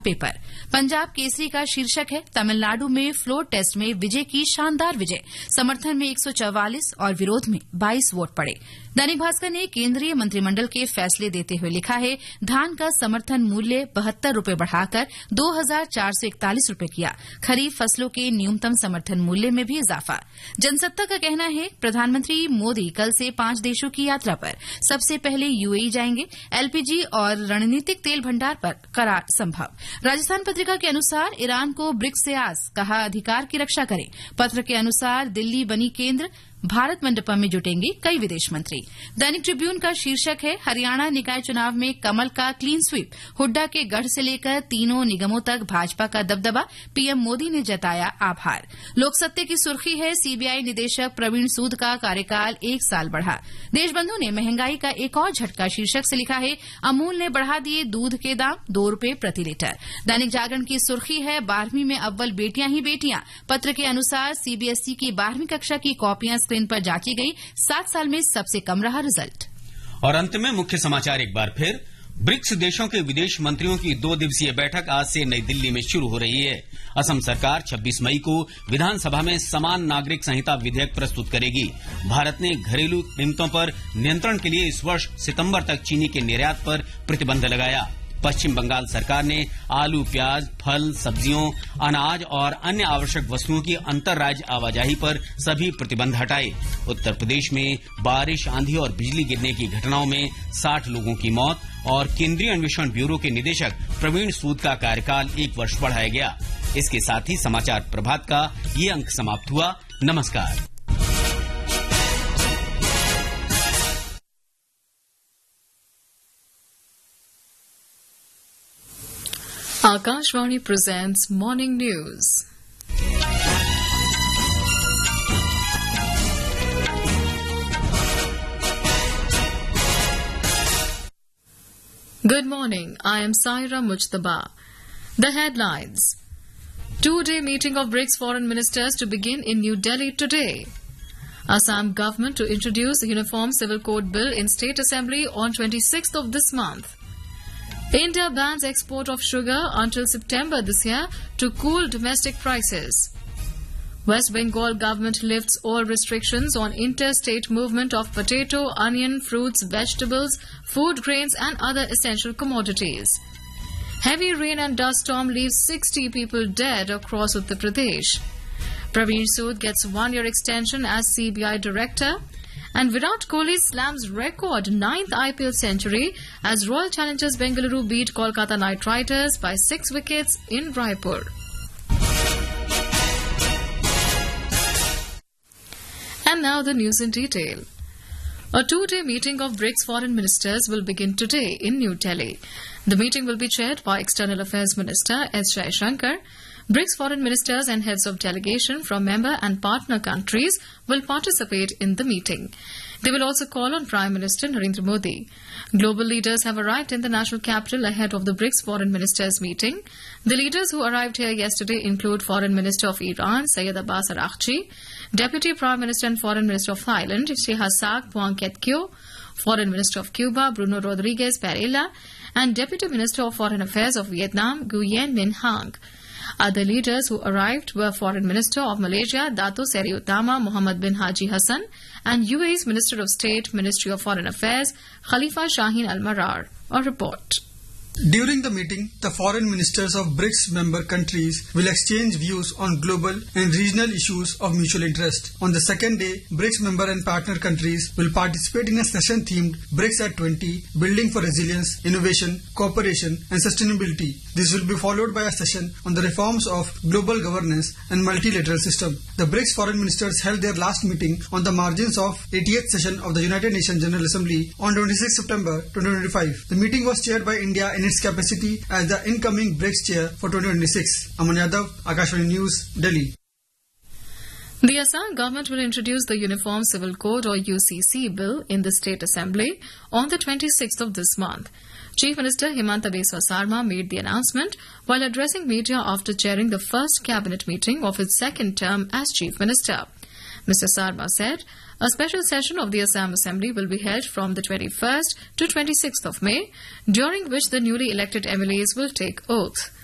Paper. Punjab Kesari का शीर्षक है तमिलनाडु में फ्लोर टेस्ट में विजय की शानदार विजय, समर्थन में 144 और विरोध में 22 वोट पड़े। दैनिक भास्कर ने केंद्रीय मंत्रिमंडल के फैसले देते हुए लिखा है धान का समर्थन मूल्य 72 रुपए बढ़ाकर 2,441 रुपए किया, खरीफ फसलों के न्यूनतम समर्थन मूल्य में भी इजाफा। जनसत्ता का कहना है प्रधानमंत्री मोदी कल से 5 देशों की यात्रा पर, सबसे पहले यूएई जाएंगे, एलपीजी और रणनीतिक तेल भंडार पर करार संभव। राजस्थान पत्रिका के अनुसार ईरान को ब्रिक्स से आस, कहा अधिकार की रक्षा करें। पत्र के अनुसार दिल्ली बनी केंद्र, भारत मंडपम में जुटेंगे कई विदेश मंत्री। दैनिक ट्रिब्यून का शीर्षक है हरियाणा निकाय चुनाव में कमल का क्लीन स्वीप, हुड्डा के गढ़ से लेकर तीनों निगमों तक भाजपा का दबदबा, पीएम मोदी ने जताया आभार। लोकसत्ते की सुर्खी है सीबीआई निदेशक प्रवीण सूद का कार्यकाल 1 साल बढ़ा। देशबंधु ने महंगाई का एक और झटका शीर्षक से लिखा है अमूल ने बढ़ा दिए दूध के दाम 2 रुपए प्रति लीटर। दैनिक जागरण की सुर्खी है 12वीं में अव्वल बेटियां ही बेटियां। पत्र के अनुसार सीबीएसई की 12वीं कक्षा की कॉपियां स्क्रीन पर जांची गई, 7 साल में सबसे कम रहा रिजल्ट। और अंत में मुख्य समाचार एक बार फिर। ब्रिक्स देशों के विदेश मंत्रियों की 2 दिवसीय बैठक आज से नई दिल्ली में शुरू हो रही है। असम सरकार 26 मई को विधानसभा में समान नागरिक संहिता विधेयक प्रस्तुत करेगी। भारत ने घरेलू कीमतों पर नियंत्रण के लिए इस वर्ष सितंबर तक चीनी के निर्यात पर प्रतिबंध लगाया। पश्चिम बंगाल सरकार ने आलू, प्याज, फल, सब्जियों, अनाज और अन्य आवश्यक वस्तुओं की अंतर्राज्य आवाजाही पर सभी प्रतिबंध हटाए। उत्तर प्रदेश में बारिश, आंधी और बिजली गिरने की घटनाओं में 60 लोगों की मौत और केंद्रीय अन्वेषण ब्यूरो के निदेशक प्रवीण सूद का कार्यकाल 1 वर्ष बढ़ाया गया। इसके साथ ही समाचार प्रभात का ये अंक समाप्त हुआ। नमस्कार। Akashvani presents Morning News. Good morning. I am Saira Mujtaba. The headlines. 2-day meeting of BRICS foreign ministers to begin in New Delhi today. Assam government to introduce Uniform Civil Code Bill in State Assembly on 26th of this month. India bans export of sugar until September this year to cool domestic prices. West Bengal government lifts all restrictions on interstate movement of potato, onion, fruits, vegetables, food grains and other essential commodities. Heavy rain and dust storm leaves 60 people dead across Uttar Pradesh. Praveen Sood gets 1-year extension as CBI director. And Virat Kohli slams record 9th IPL century as Royal Challengers Bengaluru beat Kolkata Knight Riders by 6 wickets in Raipur. And now the news in detail. A 2-day meeting of BRICS foreign ministers will begin today in New Delhi. The meeting will be chaired by External Affairs Minister S. Jaishankar. BRICS foreign ministers and heads of delegation from member and partner countries will participate in the meeting. They will also call on Prime Minister Narendra Modi. Global leaders have arrived in the national capital ahead of the BRICS foreign ministers meeting. The leaders who arrived here yesterday include Foreign Minister of Iran, Syed Abbas Araghchi, Deputy Prime Minister and Foreign Minister of Thailand, Shehazad Bouangketkeow, Foreign Minister of Cuba, Bruno Rodriguez Parella, and Deputy Minister of Foreign Affairs of Vietnam, Nguyen Minh Hang. Other leaders who arrived were Foreign Minister of Malaysia, Dato Seri Utama Mohammed bin Haji Hassan, and UAE's Minister of State, Ministry of Foreign Affairs, Khalifa Shaheen Al Marar. A report. During the meeting, the foreign ministers of BRICS member countries will exchange views on global and regional issues of mutual interest. On the second day, BRICS member and partner countries will participate in a session themed BRICS at 20, Building for Resilience, Innovation, Cooperation and Sustainability. This will be followed by a session on the reforms of global governance and multilateral system. The BRICS foreign ministers held their last meeting on the margins of 80th session of the United Nations General Assembly on 26 September 2025. The meeting was chaired by India in its capacity as the incoming BRICS chair for 2026. Aman Yadav, Akashvani News, Delhi. The Assam government will introduce the Uniform Civil Code or UCC bill in the State Assembly on the 26th of this month. Chief Minister Himanta Biswa Sarma made the announcement while addressing media after chairing the first cabinet meeting of his second term as Chief Minister. Mr. Sarma said a special session of the Assam Assembly will be held from the 21st to 26th of May, during which the newly elected MLAs will take oath.